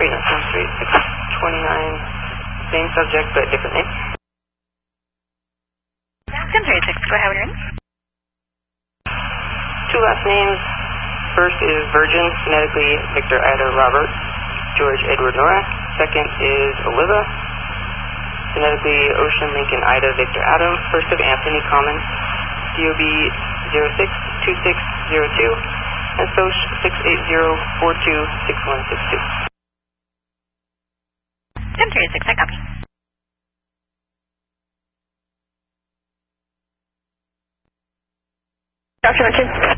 Wait, no, 629, same subject but different name. 1036, go ahead with your name. Two last names. First is Virgin, phonetically Victor Ida Robert, George Edward Nora. Second is Oliva, phonetically Ocean Lincoln Ida Victor Adam. First of Anthony Common, DOB 062602, and SOC 680426162. 1036, I copy. Dr. Richards.